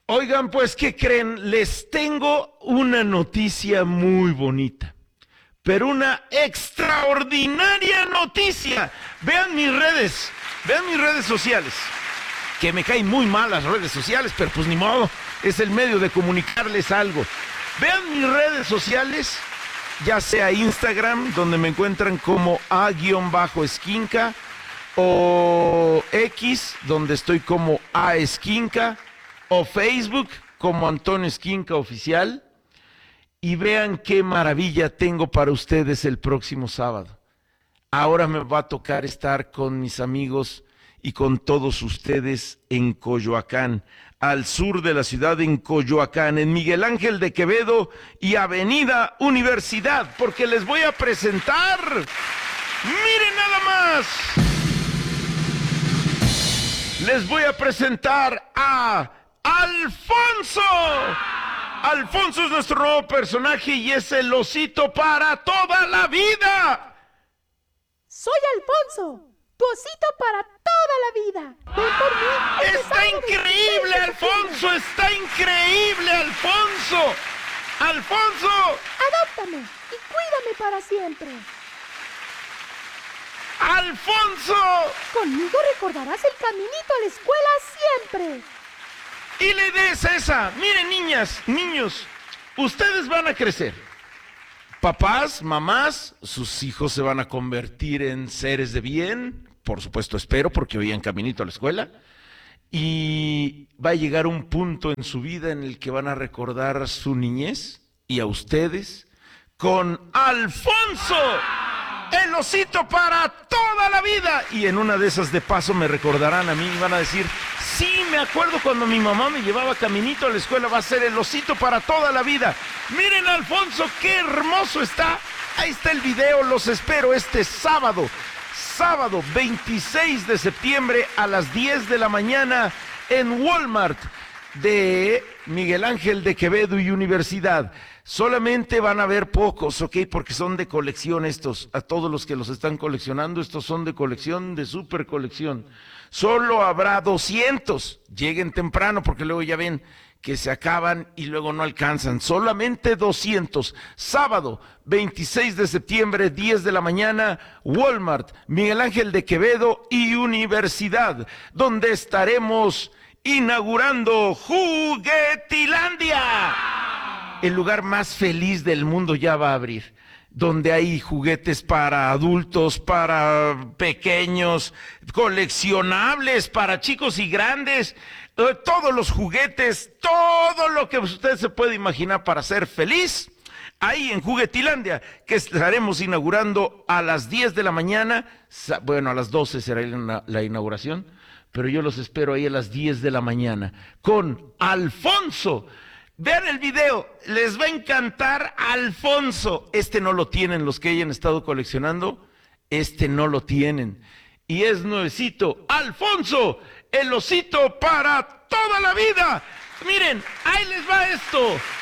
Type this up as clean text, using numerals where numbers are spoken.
Oigan, pues, ¿qué creen? Les tengo una noticia muy bonita, pero una extraordinaria noticia. Vean mis redes sociales, que me caen muy mal las redes sociales, pero pues ni modo, es el medio de comunicarles algo. Vean mis redes sociales, ya sea Instagram, donde me encuentran como a_esquinca, o X, donde estoy como a_esquinca, o Facebook como Antonio Esquinca Oficial, y vean qué maravilla tengo para ustedes el próximo sábado. Ahora me va a tocar estar con mis amigos y con todos ustedes en Coyoacán, al sur de la ciudad, en Coyoacán, en Miguel Ángel de Quevedo y Avenida Universidad, porque les voy a presentar, miren nada más, les voy a presentar a Alfonso. Alfonso es nuestro nuevo personaje y es el osito para toda la vida. Soy Alfonso, tu osito para toda la vida. Ven por mí. Está increíble, Alfonso, está increíble, Alfonso. Alfonso. Adóptame y cuídame para siempre. Alfonso. Conmigo recordarás el caminito a la escuela siempre. Y la idea es esa. Miren, niñas, niños, ustedes van a crecer. Papás, mamás, sus hijos se van a convertir en seres de bien. Por supuesto, espero, porque oían caminito a la escuela. Y va a llegar un punto en su vida en el que van a recordar su niñez y a ustedes con Alfonso, el osito para toda la vida. Y en una de esas, de paso, me recordarán a mí y van a decir: sí, me acuerdo cuando mi mamá me llevaba caminito a la escuela. Va a ser el osito para toda la vida. Miren, Alfonso, qué hermoso está. Ahí está el video. Los espero este sábado 26 de septiembre a las 10 de la mañana en Walmart de Miguel Ángel de Quevedo y Universidad. Solamente van a haber pocos, ¿ok? Porque son de colección estos. A todos los que los están coleccionando, estos son de colección, de super colección. Solo habrá 200. Lleguen temprano porque luego ya ven que se acaban y luego no alcanzan. Solamente 200. Sábado 26 de septiembre, 10 de la mañana, Walmart, Miguel Ángel de Quevedo y Universidad, donde estaremos inaugurando Juguetilandia. El lugar más feliz del mundo ya va a abrir, donde hay juguetes para adultos, para pequeños, coleccionables para chicos y grandes, todos los juguetes, todo lo que usted se puede imaginar para ser feliz, ahí en Juguetilandia, que estaremos inaugurando a las 10 de la mañana, bueno, a las 12 será la inauguración, pero yo los espero ahí a las 10 de la mañana, con Alfonso. Vean el video, les va a encantar Alfonso. Este no lo tienen los que hayan estado coleccionando, este no lo tienen. Y es nuevecito, Alfonso, el osito para toda la vida. Miren, ahí les va esto.